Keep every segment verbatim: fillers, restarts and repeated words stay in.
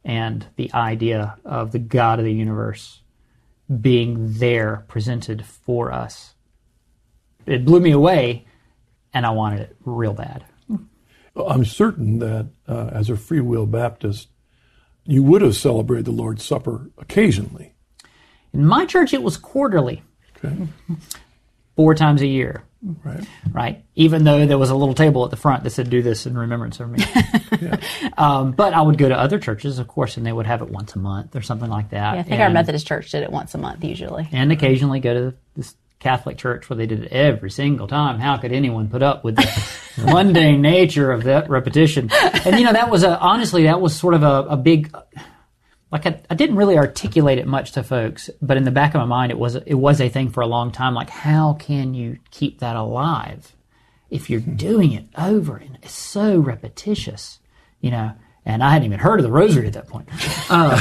and the idea of the God of the universe being there presented for us. It blew me away, and I wanted it real bad. I'm certain that uh, as a Free Will Baptist, you would have celebrated the Lord's Supper occasionally. In my church, it was quarterly. Okay. Four times a year. Right. Right. Even though there was a little table at the front that said, do this in remembrance of me. Yeah. um, but I would go to other churches, of course, and they would have it once a month or something like that. Yeah, I think and, our Methodist church did it once a month usually. And occasionally go to this Catholic church where they did it every single time. How could anyone put up with the mundane nature of that repetition? And, you know, that was a, honestly, that was sort of a, a big, like I, I didn't really articulate it much to folks, but in the back of my mind, it was, it was a thing for a long time. Like, how can you keep that alive if you're doing it over and it's so repetitious, you know? And I hadn't even heard of the rosary at that point. Uh,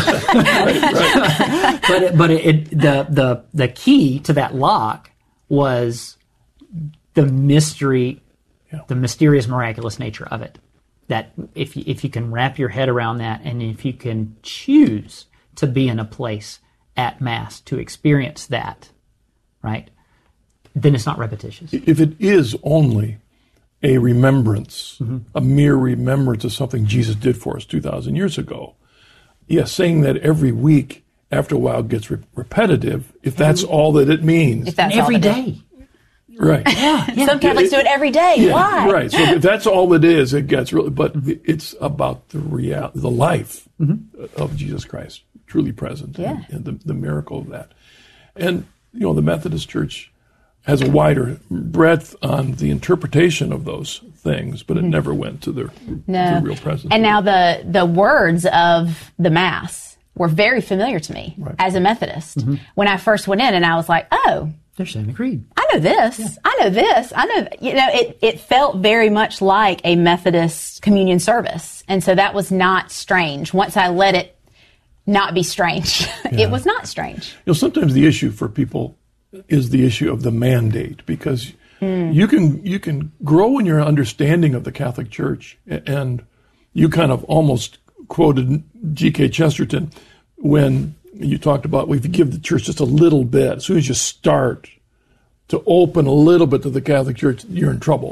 but it, but it, it, the the the key to that lock was the mystery, yeah. the mysterious, miraculous nature of it. That if you, if you can wrap your head around that, and if you can choose to be in a place at Mass to experience that, right, then it's not repetitious. If it is only a remembrance, mm-hmm. a mere remembrance of something Jesus did for us two thousand years ago. Yes, saying that every week after a while gets re- repetitive, if that's mm-hmm. all that it means. If that's every all day. Right. Yeah, yeah. Some Catholics it, do it every day. Yeah, Why? Right. So if that's all it is, it gets really, but it's about the real, the life mm-hmm. of Jesus Christ, truly present, yeah. and, and the, the miracle of that. And, you know, the Methodist Church has a wider breadth on the interpretation of those things, but it mm-hmm. never went to their, no. their real presence. And now the, the words of the Mass were very familiar to me right. as a Methodist. Mm-hmm. When I first went in and I was like, oh, they're saying the creed. I know this. Yeah. I know this. I know, you know, it, it felt very much like a Methodist communion service. And so that was not strange. Once I let it not be strange, yeah. it was not strange. You know, sometimes the issue for people is the issue of the mandate, because mm. you can you can grow in your understanding of the Catholic Church, and you kind of almost quoted G K Chesterton when you talked about, well, if you give the church just a little bit, as soon as you start to open a little bit to the Catholic Church, you're in trouble.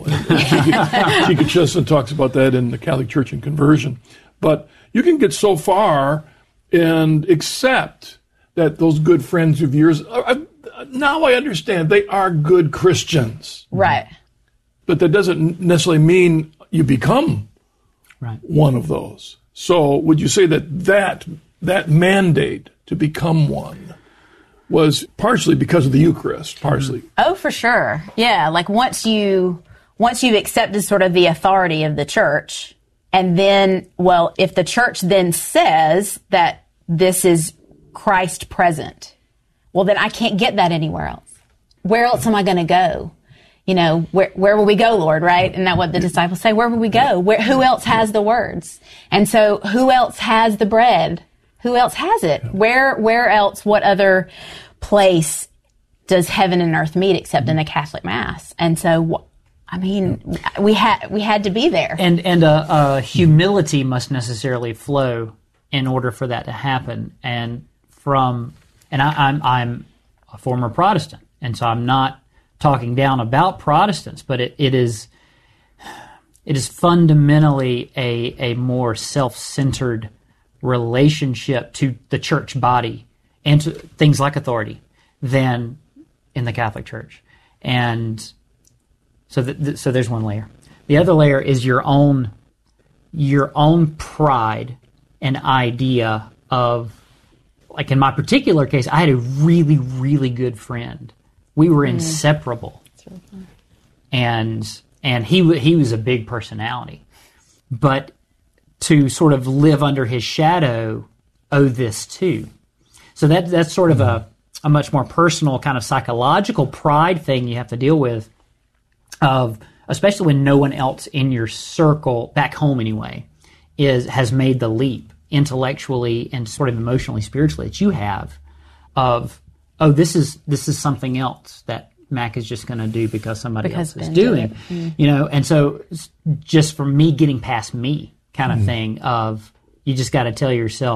G K Chesterton talks about that in The Catholic Church and Conversion. But you can get so far and accept that those good friends of yours, are, now I understand, they are good Christians. Right. But that doesn't necessarily mean you become right. one of those. So would you say that that, that mandate to become one was partially because of the Eucharist, partially? Oh, for sure. Yeah, like once you once you've accepted sort of the authority of the church, and then, well, if the church then says that this is Christ present, well, then I can't get that anywhere else. Where else am I going to go? You know, where where will we go, Lord, right? Isn't that what the disciples say? Where will we go? Where, who else has the words? And so who else has the bread? Who else has it? Where where else, what other place does heaven and earth meet except in the Catholic Mass? And so, I mean, we had we had to be there. And and a, a humility must necessarily flow in order for that to happen. And from and I, I'm I'm a former Protestant, and so I'm not talking down about Protestants, but it, it is it is fundamentally a a more self-centered relationship to the church body and to things like authority than in the Catholic Church. And so th- th- so there's one layer. The other layer is your own your own pride and idea of, like in my particular case, I had a really, really good friend. We were mm. inseparable. That's really fun. And and he w- he was a big personality. But to sort of live under his shadow, owe this too. So that that's sort of a, a much more personal kind of psychological pride thing you have to deal with, of especially when no one else in your circle, back home anyway, is has made the leap intellectually and sort of emotionally, spiritually that you have, of, oh, this is this is something else that Mac is just going to do because somebody because else is Ben doing, mm. you know. And so just for me getting past me kind of mm. thing of, you just got to tell yourself,